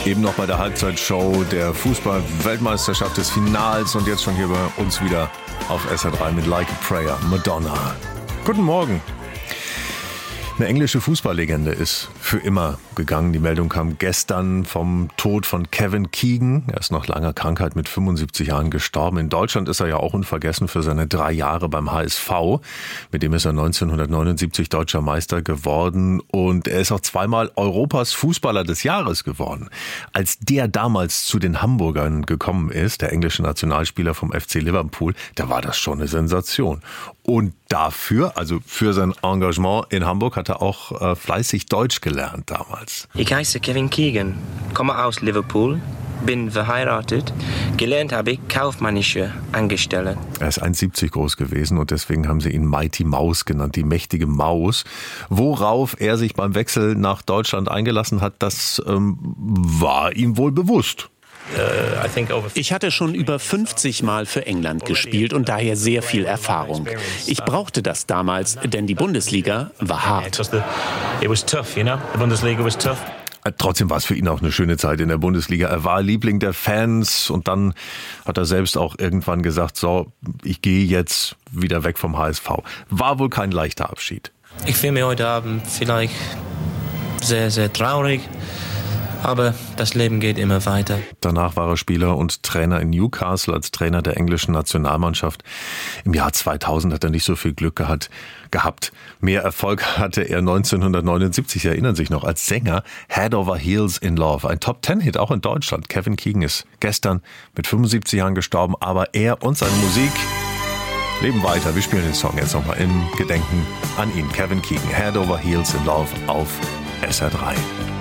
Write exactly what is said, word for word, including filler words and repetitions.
Eben noch bei der Halbzeitshow der Fußball-Weltmeisterschaft des Finals und jetzt schon hier bei uns wieder auf S R drei mit Like a Prayer, Madonna. Guten Morgen. Eine englische Fußballlegende ist für immer gegangen. Die Meldung kam gestern vom Tod von Kevin Keegan. Er ist nach langer Krankheit mit fünfundsiebzig Jahren gestorben. In Deutschland ist er ja auch unvergessen für seine drei Jahre beim H S V. Mit dem ist er neunzehnhundertneunundsiebzig deutscher Meister geworden. Und er ist auch zweimal Europas Fußballer des Jahres geworden. Als der damals zu den Hamburgern gekommen ist, der englische Nationalspieler vom F C Liverpool, da war das schon eine Sensation. Und dafür, also für sein Engagement in Hamburg, hat er auch äh, fleißig Deutsch gelernt damals. Ich heiße Kevin Keegan, komme aus Liverpool, bin verheiratet. Gelernt habe ich kaufmännische Angestellte. Er ist eins Komma siebzig groß gewesen und deswegen haben sie ihn Mighty Mouse genannt, die mächtige Maus. Worauf er sich beim Wechsel nach Deutschland eingelassen hat, das ähm, war ihm wohl bewusst. Ich hatte schon über fünfzig Mal für England gespielt und daher sehr viel Erfahrung. Ich brauchte das damals, denn die Bundesliga war hart. Trotzdem war es für ihn auch eine schöne Zeit in der Bundesliga. Er war Liebling der Fans und dann hat er selbst auch irgendwann gesagt, so, ich gehe jetzt wieder weg vom H S V. War wohl kein leichter Abschied. Ich fühle mich heute Abend vielleicht sehr, sehr traurig. Aber das Leben geht immer weiter. Danach war er Spieler und Trainer in Newcastle als Trainer der englischen Nationalmannschaft. Im Jahr zweitausend hat er nicht so viel Glück gehabt. gehabt. Mehr Erfolg hatte er neunzehnhundertneunundsiebzig, Sie erinnern sich noch, als Sänger Head Over Heels in Love. Ein Top-Ten-Hit auch in Deutschland. Kevin Keegan ist gestern mit fünfundsiebzig Jahren gestorben, aber er und seine Musik leben weiter. Wir spielen den Song jetzt nochmal im Gedenken an ihn. Kevin Keegan, Head Over Heels in Love auf S R drei.